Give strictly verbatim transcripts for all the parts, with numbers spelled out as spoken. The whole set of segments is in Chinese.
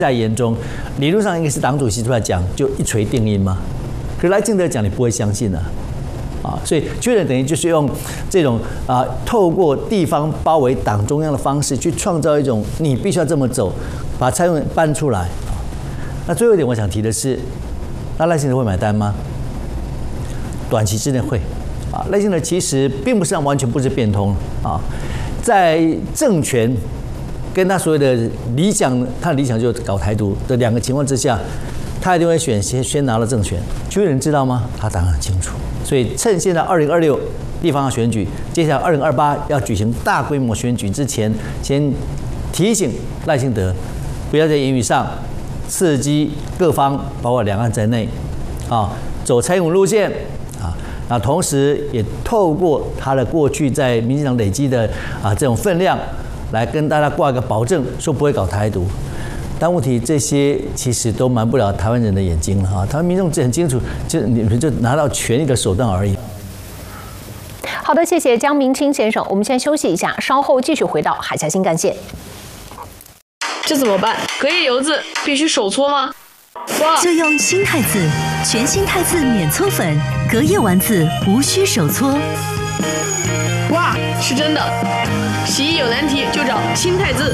在言中，理论上应该是党主席出来讲就一锤定音嘛，可是赖清德讲你不会相信啊，啊，所以确认等于就是用这种啊透过地方包围党中央的方式去创造一种你必须要这么走，把蔡英文搬出来。那最后一点我想提的是，那赖清德会买单吗？短期之内会，啊，赖清德其实并不是完全不知变通啊，在政权。跟他所谓的理想，他的理想就是搞台独的两个情况之下，他一定会选先先拿了政权。就有人知道吗？他当然很清楚。所以趁现在二零二六地方选举，接下来二零二八要举行大规模选举之前，先提醒赖清德，不要在言语上刺激各方，包括两岸在内，啊，走蔡英文路线啊。那同时也透过他的过去在民进党累积的啊这种分量。来跟大家挂一个保证，说不会搞台独，但问题这些其实都瞒不了台湾人的眼睛了哈。台湾民众很清楚，就你们就拿到权力的手段而已。 好的，谢谢江明清先生，我们先休息一下，稍后继续回到海峡新干线。 这怎么办？隔夜油渍必须手搓吗？哇！ 就用新泰字，全新泰字免搓粉，隔夜完字无需手搓。 哇，是真的！洗衣有难题就找新泰字。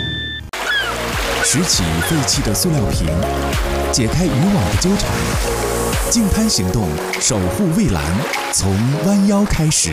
拾起废弃的塑料瓶，解开渔网的纠缠，净滩行动，守护蔚蓝，从弯腰开始。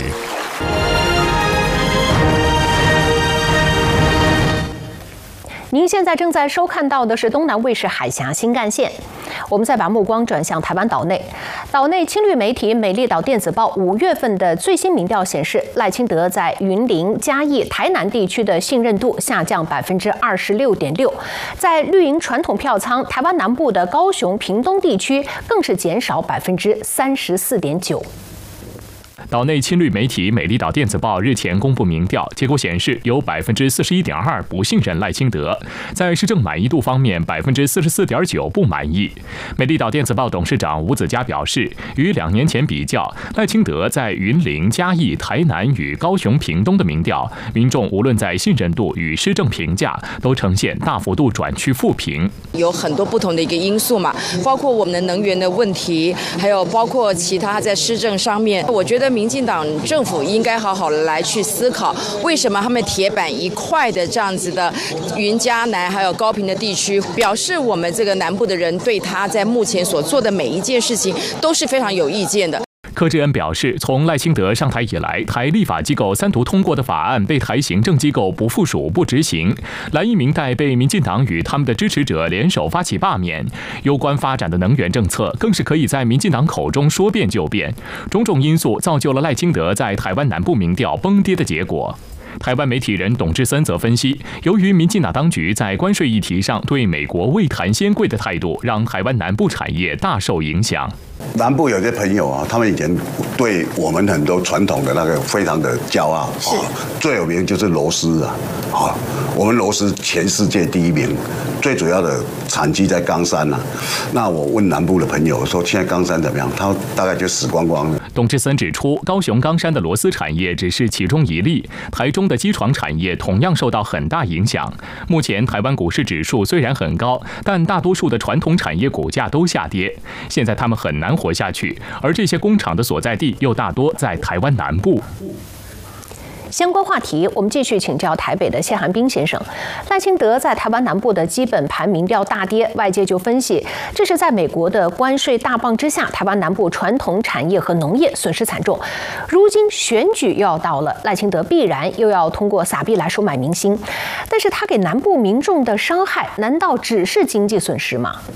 您现在正在收看到的是东南卫视海峡新干线。我们再把目光转向台湾岛内，岛内亲绿媒体《美丽岛电子报》五月份的最新民调显示，赖清德在云林、嘉义、台南地区的信任度下降百分之二十六点六，在绿营传统票仓台湾南部的高雄、屏东地区更是减少百分之三十四点九。 岛内亲绿媒体《美丽岛电子报》日前公布民调，结果显示有百分之四十一点二不信任赖清德，在施政满意度方面，百分之四十四点九不满意。美丽岛电子报董事长吴子嘉表示，与两年前比较，赖清德在云林、嘉义、台南与高雄、屏东的民调，民众无论在信任度与施政评价，都呈现大幅度转趋负评。 有很多不同的一个因素嘛，包括我们的能源的问题，还有包括其他在施政上面，我觉得民进党政府应该好好的来去思考，为什么他们铁板一块的这样子的云嘉南还有高屏的地区，表示我们这个南部的人对他在目前所做的每一件事情都是非常有意见的。 柯志恩表示，从赖清德上台以来，台立法机构三读通过的法案被台行政机构不附属不执行，蓝营民代被民进党与他们的支持者联手发起罢免，攸关发展的能源政策更是可以在民进党口中说变就变，种种因素造就了赖清德在台湾南部民调崩跌的结果。台湾媒体人董志森则分析，由于民进党当局在关税议题上对美国未谈先贵的态度，让台湾南部产业大受影响。 南部有些朋友啊，他们以前对我们很多传统的那个非常的骄傲啊，最有名就是螺丝啊，啊，我们螺丝全世界第一名，最主要的产区在冈山啊。那我问南部的朋友说，现在冈山怎么样？他大概就死光光了。 董志森指出，高雄冈山的螺丝产业只是其中一例，台中的机床产业同样受到很大影响。目前台湾股市指数虽然很高，但大多数的传统产业股价都下跌，现在他们很难活下去，而这些工厂的所在地又大多在台湾南部。 相关话题，我们继续请教台北的谢寒冰先生。赖清德在台湾南部的基本盘民调大跌，外界就分析，这是在美国的关税大棒之下，台湾南部传统产业和农业损失惨重。如今选举又要到了，赖清德必然又要通过撒币来收买民心，但是他给南部民众的伤害，难道只是经济损失吗？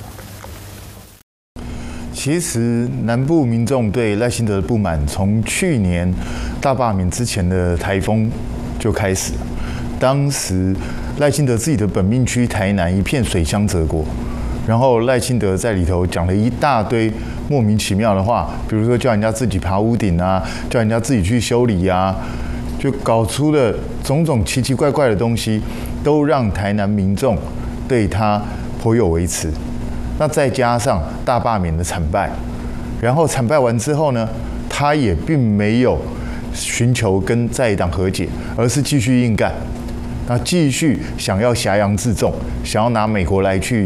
其实南部民众对赖清德的不满，从去年大罢免之前的台风就开始。当时赖清德自己的本命区台南一片水乡泽国，然后赖清德在里头讲了一大堆莫名其妙的话，比如说叫人家自己爬屋顶啊，叫人家自己去修理啊，就搞出了种种奇奇怪怪的东西，都让台南民众对他颇有微词。那再加上大罢免的惨败，然后惨败完之后呢，他也并没有寻求跟在野党和解，而是继续硬干，那继续想要挟洋自重，想要拿美国来去